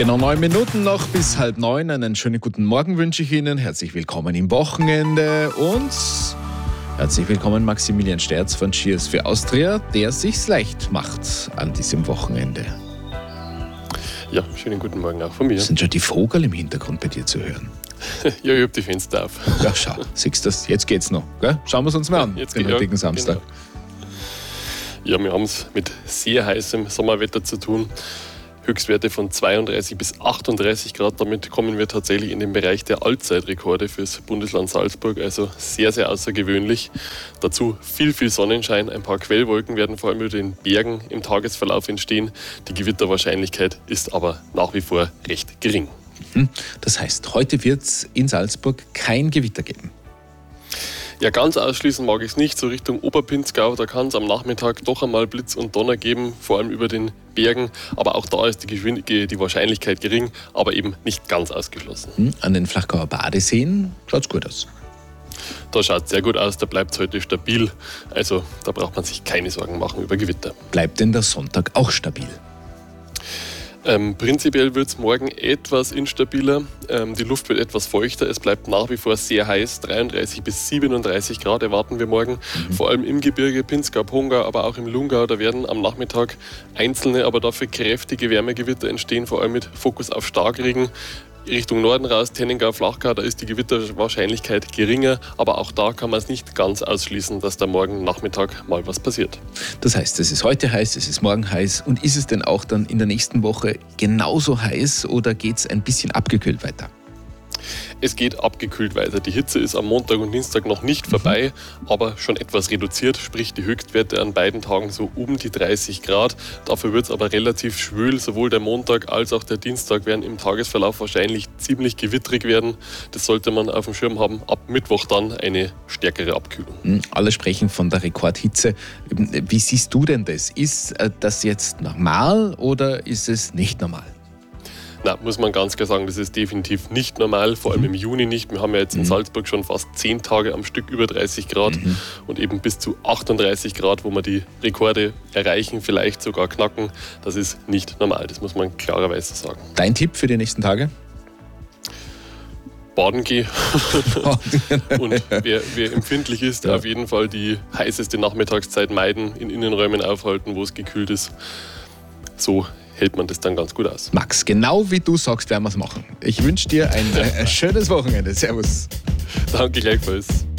Genau 9 Minuten noch bis 8:30. Einen schönen guten Morgen wünsche ich Ihnen. Herzlich willkommen im Wochenende und herzlich willkommen Maximilian Sterz von Cheers für Austria, der sich's leicht macht an diesem Wochenende. Ja, schönen guten Morgen auch von mir. Sind schon die Vogel im Hintergrund bei dir zu hören? Ja, ich habe die Fenster auf. Ja, schau, siehst du das? Jetzt geht's noch. Gell? Schauen wir es uns mal an, Jetzt den heutigen Samstag. Genau. Ja, wir haben es mit sehr heißem Sommerwetter zu tun. Höchstwerte von 32 bis 38 Grad. Damit kommen wir tatsächlich in den Bereich der Allzeitrekorde fürs Bundesland Salzburg. Also sehr, sehr außergewöhnlich. Dazu viel Sonnenschein. Ein paar Quellwolken werden vor allem über den Bergen im Tagesverlauf entstehen. Die Gewitterwahrscheinlichkeit ist aber nach wie vor recht gering. Das heißt, heute wird es in Salzburg kein Gewitter geben. Ja, ganz ausschließen mag ich es nicht. So Richtung Oberpinzgau, da kann es am Nachmittag doch einmal Blitz und Donner geben, vor allem über den Bergen. Aber auch da ist die Wahrscheinlichkeit gering, aber eben nicht ganz ausgeschlossen. An den Flachgauer Badeseen schaut es gut aus. Da schaut es sehr gut aus, da bleibt es heute stabil. Also da braucht man sich keine Sorgen machen über Gewitter. Bleibt denn der Sonntag auch stabil? Prinzipiell wird es morgen etwas instabiler. Die Luft wird etwas feuchter. Es bleibt nach wie vor sehr heiß. 33 bis 37 Grad erwarten wir morgen. Vor allem im Gebirge, Pinzgau, Pongau, aber auch im Lungau. Da werden am Nachmittag einzelne, aber dafür kräftige Wärmegewitter entstehen. Vor allem mit Fokus auf Starkregen. Richtung Norden raus, Tennengau, Flachgau, da ist die Gewitterwahrscheinlichkeit geringer. Aber auch da kann man es nicht ganz ausschließen, dass da morgen Nachmittag mal was passiert. Das heißt, es ist heute heiß, es ist morgen heiß. Und ist es denn auch dann in der nächsten Woche genauso heiß oder geht es ein bisschen abgekühlt weiter? Es geht abgekühlt weiter. Die Hitze ist am Montag und Dienstag noch nicht vorbei, aber schon etwas reduziert, sprich die Höchstwerte an beiden Tagen so um die 30 Grad. Dafür wird es aber relativ schwül. Sowohl der Montag als auch der Dienstag werden im Tagesverlauf wahrscheinlich ziemlich gewittrig werden. Das sollte man auf dem Schirm haben. Ab Mittwoch dann eine stärkere Abkühlung. Alle sprechen von der Rekordhitze. Wie siehst du denn das? Ist das jetzt normal oder ist es nicht normal? Na, muss man ganz klar sagen, das ist definitiv nicht normal, vor allem im Juni nicht. Wir haben ja jetzt in Salzburg schon fast 10 Tage am Stück über 30 Grad und eben bis zu 38 Grad, wo wir die Rekorde erreichen, vielleicht sogar knacken. Das ist nicht normal, das muss man klarerweise sagen. Dein Tipp für die nächsten Tage? Baden gehen. Und wer empfindlich ist, auf jeden Fall die heißeste Nachmittagszeit meiden, in Innenräumen aufhalten, wo es gekühlt ist. So hält man das dann ganz gut aus. Max, genau wie du sagst, werden wir es machen. Ich wünsche dir ein schönes Wochenende. Servus. Danke gleichfalls.